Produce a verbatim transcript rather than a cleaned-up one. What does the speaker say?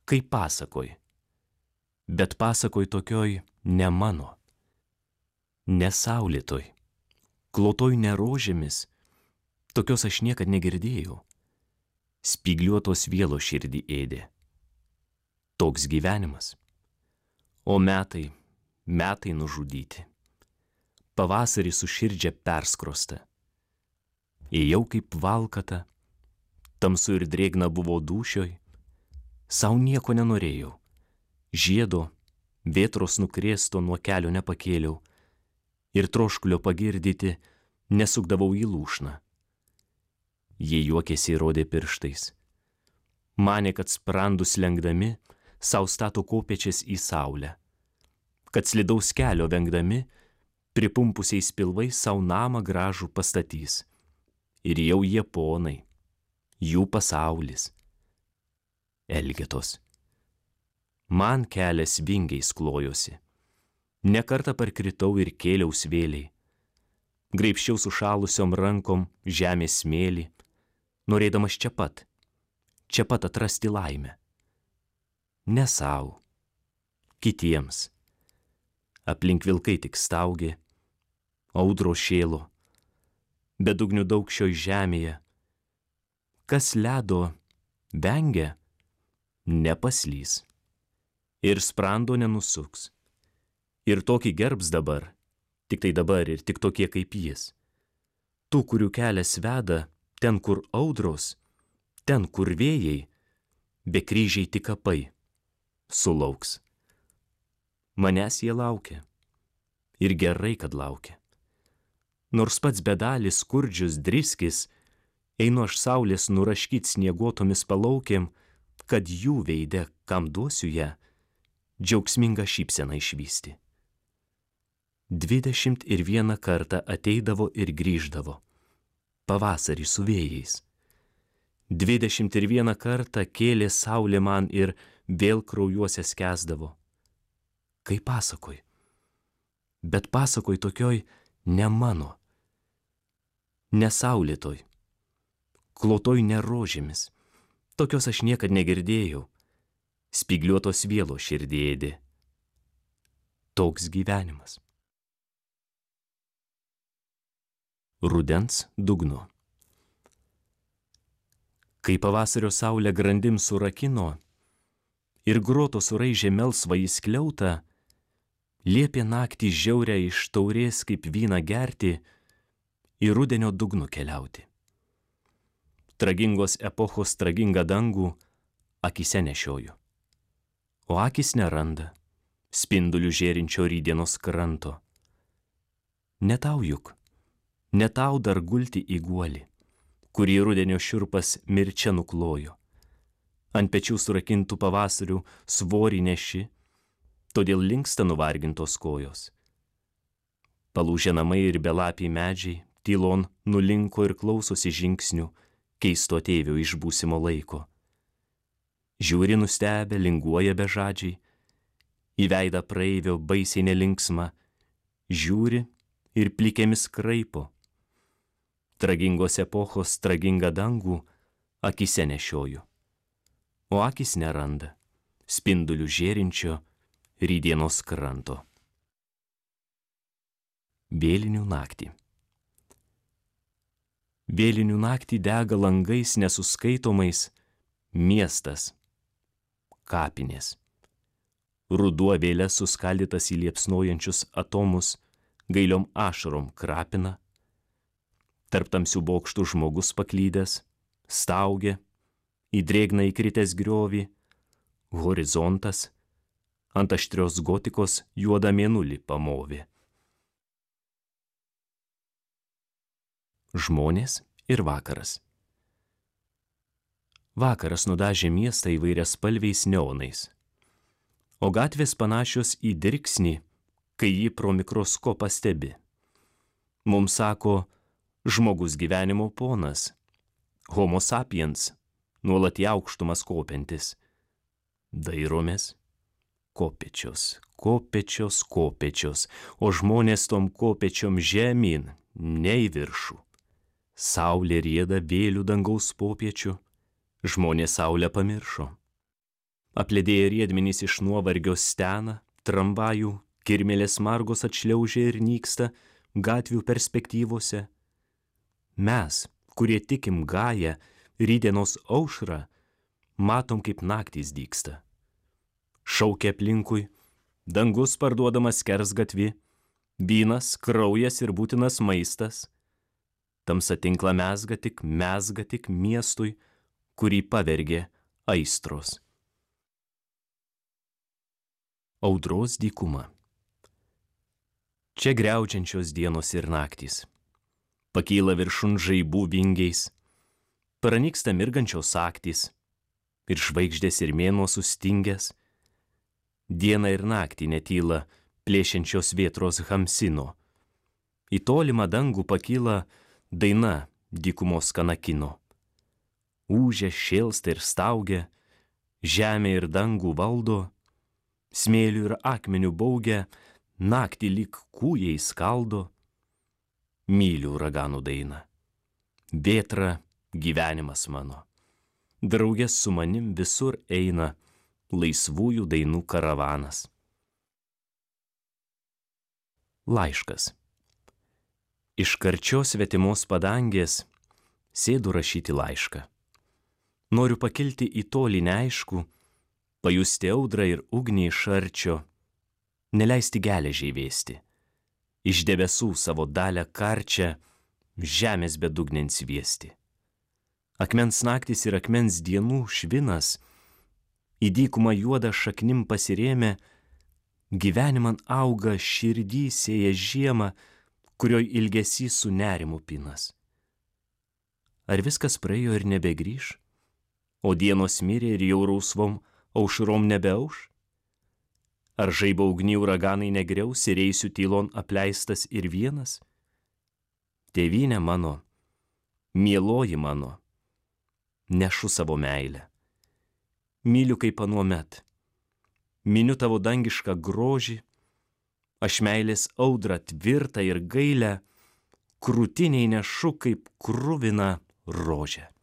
kaip pasakoj, bet pasakoj tokioj ne mano, nesaulėtoj, klotoj ne rožėmis, tokios aš niekad negirdėjau, spygliuotos vielos širdį ėdė. Toks gyvenimas, o metai, metai nužudyti, pavasarį su širdžia perskrosta. Ėjau kaip valkata, tamsu ir drėgna buvo dūšioj, sau nieko nenorėjau, žiedo, vėtros nukrėsto nuo kelio nepakėliau ir troškulio pagirdyti nesukdavau į lūšną. Jie juokėsi ir rodė pirštais. Manė, kad sprandus lenkdami, sau stato kopėčias į saulę, kad slidaus kelio vengdami, pripumpusiais pilvais sau namą gražų pastatys. Ir jau jie ponai, jų pasaulis. Elgetos. Man kelias vingiais klojosi. Ne kartą parkritau ir kėliaus vėliai. Graibščiau sušalusiom rankom žemės smėlį, norėdamas čia pat, čia pat atrasti laimę. Ne sau, kitiems. Aplink vilkai tik staugė, audro šėlo, bedugnių daug šioj žemėje. Kas ledo vengia, nepaslys. Ir sprando nenusuks. Ir tokį gerbs dabar, tik tai dabar ir tik tokie kaip jis. Tų, kurių kelias veda, ten kur audros, ten kur vėjai, be kryžiai tik kapai, sulauks. Manęs jie laukia. Ir gerai, kad laukia. Nors pats bedalis, skurdžius, driskis, einu aš saulės nuraškyt snieguotomis palaukėm, kad jų veide, kam duosiu ją, džiaugsmingą šypseną išvysti. Dvidešimt ir vieną kartą ateidavo ir grįždavo, pavasarį su vėjais. Dvidešimt ir vieną kartą kėlė saulė man ir vėl kraujuose skęsdavo. Kaip pasakoj, bet pasakoj tokioj ne mano, nesaulėtoj, klotoj ne rožėmis, tokios aš niekad negirdėjau, spygliuotos vielos širdį ėdė. Toks gyvenimas. Rudens dugnu. Kai pavasario saulė grandim surakino ir groto suraižė melsvą į skliautą, liepė naktį žiaurę iš taurės kaip vyną gerti, į rudenio dugnu keliauti. Tragingos epochos tragingą dangų akise nešioju, o akis neranda spindulių žėrinčio rydienos kranto. Ne tau juk, ne tau dar gulti į guolį, kurį rudenio šiurpas mirčia nuklojo. Ant pečių surakintų pavasarių svorį neši, todėl linksta nuvargintos kojos. Palūžę namai ir belapiai medžiai tylon nulinko ir klausosi žingsnių keisto atėvio iš būsimo laiko. Žiūri nustebę, linguoja bežadžiai, į veidą praeivio baisiai nelinksma, žiūri ir plikėmis kraipo. Tragingos epochos tragingą dangų akise nešioju, o akis neranda spindulių žėrinčio rydienos kranto. Vėlinių naktį. Vėlinių naktį dega langais nesuskaitomais miestas, kapinės. Ruduo vėlė suskaldytas į liepsnojančius atomus, gailiom ašarom krapina. Tarp tamsių bokštų žmogus paklydęs, staugia, į drėgną įkritęs griovį, horizontas, ant aštrios gotikos juodą mėnulį pamovė. Žmonės ir vakaras. Vakaras nudažė miestą įvairias spalviais neonais, o gatvės panašios į dirksnį, kai jį pro mikroskopą stebi. Mums sako, žmogus gyvenimo ponas, homo sapiens, nuolat į aukštumas kopiantis. Dairomės, kopėčios, kopėčios, kopėčios, o žmonės tom kopėčiom žemyn, ne į viršų. Saulė rieda vėlių dangaus popiečių, žmonės saulę pamiršo. Apledėję riedmenys iš nuovargio stena, tramvajų, kirmėlės margos atšliaužia ir nyksta gatvių perspektyvose. Mes, kurie tikim gają, rytdienos aušrą, matom, kaip naktys dygsta. Šaukia aplinkui, dangus parduodamas skersgatvi, vynas, kraujas ir būtinas maistas. Tamsa tinklą mezga tik, mezga tik miestui, kurį pavergė aistros. Audros dykuma. Čia griaudžiančios dienos ir naktys. Pakyla viršun žaibų vingiais, pranyksta mirgančios aktys, ir žvaigždės ir mėnuo sustingęs. Dieną ir naktį netyla plėšiančios vėtros hamsino. Į tolimą dangų pakyla daina dykumos kanakino. Ūžia, šėlsta ir staugia, žemė ir dangų valdo, smėlių ir akmenių baugia, naktį lyg kūjai skaldo. Myliu uraganų dainą. Vėtra gyvenimas mano. Draugės su manim visur eina laisvųjų dainų karavanas. Laiškas. Iš karčios svetimos padangės sėdu rašyti laišką. Noriu pakilti į tolį neaišku, pajusti audrą ir ugnį iš arčio, neleisti geležiai vėsti. Iš debesų savo dalę karčią, žemės bedugnens viesti. Akmens naktis ir akmens dienų švinas, į dykumą juodą šaknim pasirėmė, gyveniman auga širdį sėja žiemą, kurioj ilgesys su nerimu pinas. Ar viskas praėjo ir nebegrįž, o dienos mirė ir jau rausvom aušrom nebeauš? Ar žaibo ugny uraganai negriaus ir eisiu tylon apleistas ir vienas? Tėvynė mano, mieloji mano, nešu savo meilę. Myliu kaip anuomet, miniu tavo dangišką grožį, aš meilės audrą tvirtą ir gailę, krūtiniai nešu kaip kruvina rožę.